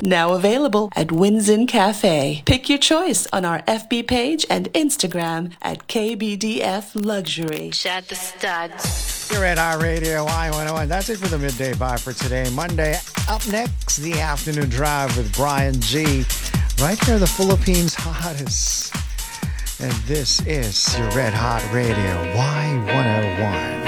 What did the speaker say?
Now available at Winsin Cafe. Pick your choice on our FB page and Instagram at KBDF Luxury. Chad the Studs. You're at our radio I-101. That's it for the Midday Vibe for today, Monday. Up next, the Afternoon Drive with Brian G. Right here, the Philippines' hottest. And this is your Red Hot Radio Y101.